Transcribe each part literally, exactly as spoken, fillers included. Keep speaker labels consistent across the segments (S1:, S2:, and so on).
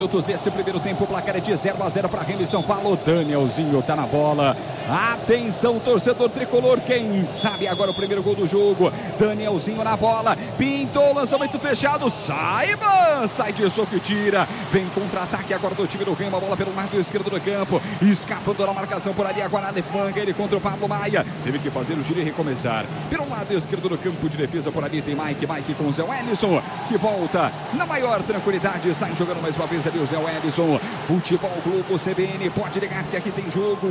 S1: Minutos desse primeiro tempo, o placar é de zero a zero para Remo e São Paulo. Danielzinho tá na bola. Atenção, torcedor tricolor. Quem sabe agora o primeiro gol do jogo. Danielzinho na bola. Pintou, lançamento fechado. Saiba! Sai de soco e tira. Vem contra-ataque agora do time do Remo. A bola pelo lado esquerdo do campo. Escapando da marcação por ali. Agora Aleph Manga. Ele contra o Pablo Maia. Teve que fazer o giro e recomeçar. Pelo lado esquerdo do campo de defesa por ali tem Mike. Mike com o Zé Wellison, que volta na maior tranquilidade. Sai jogando mais uma vez ali o Zé Wellison. Futebol Globo C B N. Pode ligar que aqui tem jogo.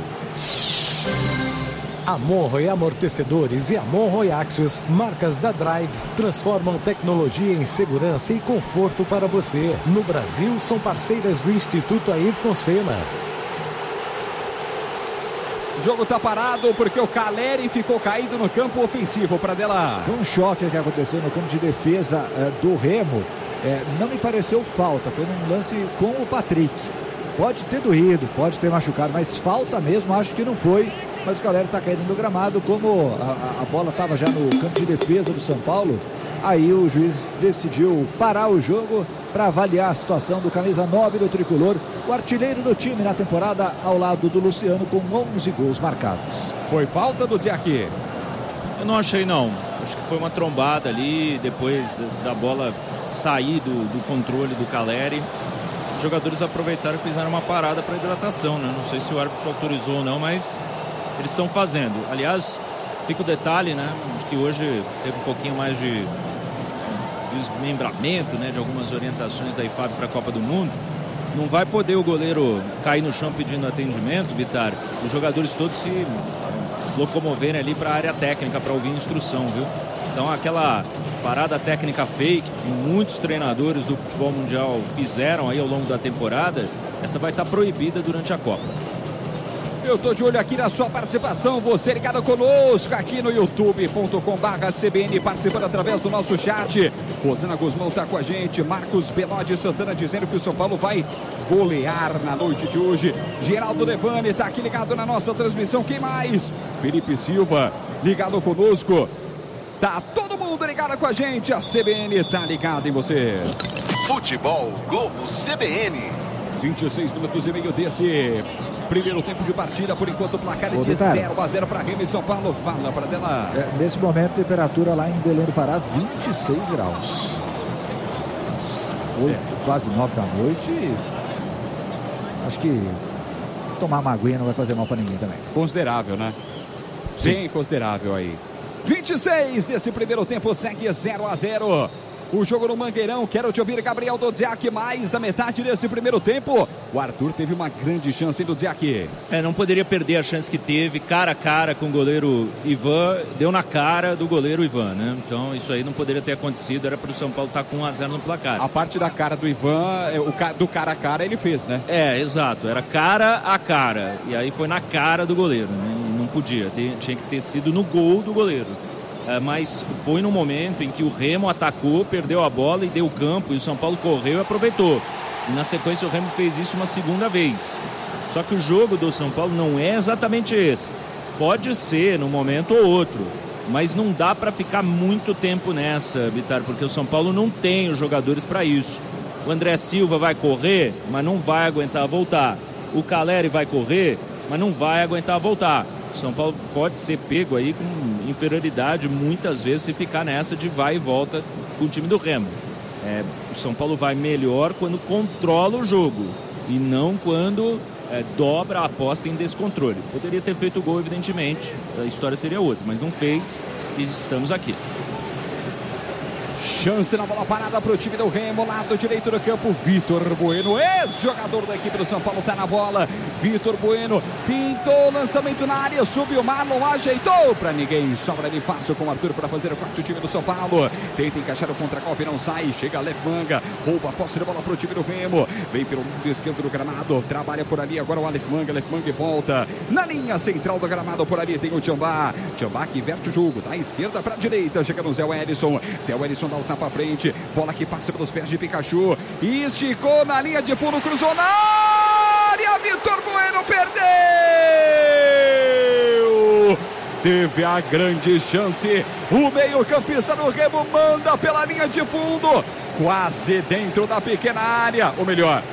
S2: Amorro e Amortecedores e Amorro e Axios, marcas da Drive, transformam tecnologia em segurança e conforto para você. No Brasil, são parceiras do Instituto Ayrton Senna.
S1: O jogo tá parado porque o Caleri ficou caído no campo ofensivo. Para dela.
S3: Foi um choque que aconteceu no campo de defesa uh, do Remo. É, não me pareceu falta, foi num lance com o Patrick. Pode ter doído, pode ter machucado, mas falta mesmo, acho que não foi. Mas o Caleri está caindo no gramado, como a, a bola estava já no campo de defesa do São Paulo. Aí o juiz decidiu parar o jogo para avaliar a situação do camisa nove do tricolor, o artilheiro do time na temporada, ao lado do Luciano, com onze gols marcados.
S1: Foi falta do Ziaki?
S4: Eu não achei não, acho que foi uma trombada ali, depois da bola sair do, do controle do Caleri. Os jogadores aproveitaram e fizeram uma parada para hidratação, né? Não sei se o árbitro autorizou ou não, mas eles estão fazendo. Aliás, fica o detalhe, né? De que hoje teve um pouquinho mais de desmembramento, né? De algumas orientações da I F A B para a Copa do Mundo. Não vai poder o goleiro cair no chão pedindo atendimento, Bitar. Os jogadores todos se locomoverem ali para a área técnica para ouvir instrução, viu? Então aquela parada técnica fake que muitos treinadores do futebol mundial fizeram aí ao longo da temporada, essa vai estar proibida durante a Copa.
S1: Eu tô de olho aqui na sua participação, você ligado conosco aqui no youtube ponto com barra C B N, participando através do nosso chat. Rosana Guzmão tá com a gente, Marcos Belode Santana dizendo que o São Paulo vai golear na noite de hoje. Geraldo Levani tá aqui ligado na nossa transmissão, quem mais? Felipe Silva ligado conosco. Tá todo mundo ligado com a gente, a C B N tá ligada em vocês.
S5: Futebol Globo C B N.
S1: vinte e seis minutos e meio desse primeiro tempo de partida, por enquanto o placar é de zero a zero para Remo e São Paulo. Fala para dela.
S3: É, nesse momento, temperatura lá em Belém do Pará, vinte e seis graus. oito, é. Quase nove da noite. Acho que tomar uma aguinha não vai fazer mal para ninguém também.
S1: Considerável, né? Sim. Bem considerável aí. vinte e seis desse primeiro tempo, segue zero a zero. O jogo no Mangueirão, quero te ouvir, Gabriel Dodziak, mais da metade desse primeiro tempo. O Arthur teve uma grande chance do Dodziak.
S4: É, não poderia perder a chance que teve, cara a cara com o goleiro Ivan, deu na cara do goleiro Ivan, né? Então isso aí não poderia ter acontecido, era para o São Paulo estar com um a zero no placar.
S1: A parte da cara do Ivan, o do cara a cara ele fez, né?
S4: É, exato, era cara a cara, e aí foi na cara do goleiro, né? Não podia, tinha que ter sido no gol do goleiro. É, mas foi no momento em que o Remo atacou, perdeu a bola e deu campo, e o São Paulo correu e aproveitou. E na sequência o Remo fez isso uma segunda vez. Só que o jogo do São Paulo não é exatamente esse. Pode ser num momento ou outro, mas não dá para ficar muito tempo nessa, Bitar, porque o São Paulo não tem os jogadores para isso. O André Silva vai correr, mas não vai aguentar voltar. O Caleri vai correr, mas não vai aguentar voltar. O São Paulo pode ser pego aí com inferioridade muitas vezes se ficar nessa de vai e volta com o time do Remo. É, o São Paulo vai melhor quando controla o jogo e não quando é, dobra a aposta em descontrole. Poderia ter feito o gol, evidentemente, a história seria outra, mas não fez e estamos aqui.
S1: Chance na bola parada para o time do Remo, lado direito do campo, Vitor Bueno, ex-jogador da equipe do São Paulo, tá na bola. Vitor Bueno pintou, lançamento na área, subiu o Marlon, ajeitou para ninguém, sobra ali fácil com o Arthur para fazer o quarto time do São Paulo. Tenta encaixar o contragolpe, não sai, chega Aleph Manga, rouba a posse de bola para o time do Remo, vem pelo lado esquerdo do gramado, trabalha por ali agora o Aleph Manga, Aleph Manga volta na linha central do gramado, por ali tem o Tchambá, Tchambá que inverte o jogo, da esquerda para a direita, chega no Zé Wellison, Zé Wellison dá o tapa para frente, bola que passa pelos pés de Pikachu, esticou na linha de fundo, cruzou na área, Vitor Bueno perdeu! Teve a grande chance, o meio-campista do Remo manda pela linha de fundo, quase dentro da pequena área, ou melhor,